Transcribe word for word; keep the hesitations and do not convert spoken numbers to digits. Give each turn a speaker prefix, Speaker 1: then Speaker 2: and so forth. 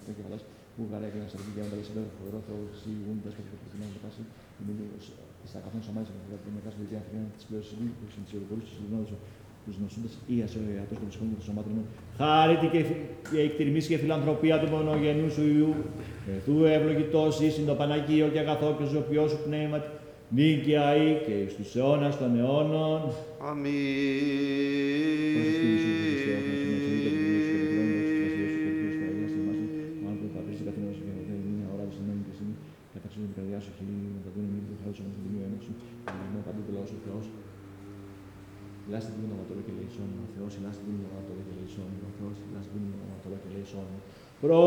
Speaker 1: Αφρικά και Γαλάζια, Βουλγαρία και Αναστατική και Άνταλα, Σεντέρ, Φοβερό, Θεό, Εσύ, Γούντα, Κατοικοτροφινά, Μετάση, στα καθόν Σαμάης, Αφρικά, Μεγάλη Δυτική Αφρικά, τη πλέον συλλήγη, του Συντσιολοπολίου, του Λινόδου, του Νοσούντα, ή Ασιοϊατό των Ψυχών και των Σωμάτων. Χάρητη και εκτιμήσει και φιλανθρωπία του μονογενού σου Ιού, του ευλογητός ήσυν το Παναγίο και αγαθό και ζωοποιό σου πνεύματι, νίκαια ή και εις τους αιώνας των αιώνων. Λάστη την ονοματόλο και λέει σώνη, ο Θεός, λάστη την ονοματόλο και λέει σώνη, ο Θεός, λάστη την ονοματόλο και λέει σώνη.